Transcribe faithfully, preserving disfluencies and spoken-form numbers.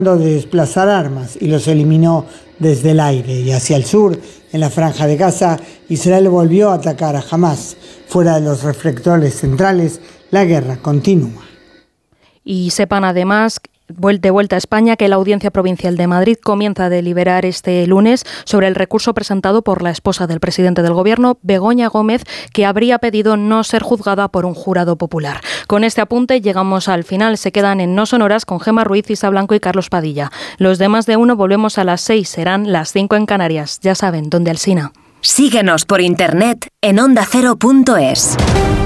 de desplazar armas y los eliminó desde el aire. Y hacia el sur, en la Franja de Gaza, Israel volvió a atacar a Hamás. Fuera de los reflectores centrales, la guerra continúa. Y sepan además, de vuelta a España, que la Audiencia Provincial de Madrid comienza a deliberar este lunes sobre el recurso presentado por la esposa del presidente del Gobierno, Begoña Gómez, que habría pedido no ser juzgada por un jurado popular. Con este apunte llegamos al final. Se quedan en No Sonoras con Gemma Ruiz, Isa Blanco y Carlos Padilla. Los demás de uno volvemos a las seis, serán las cinco en Canarias. Ya saben, donde Alsina. Síguenos por internet en onda cero punto es.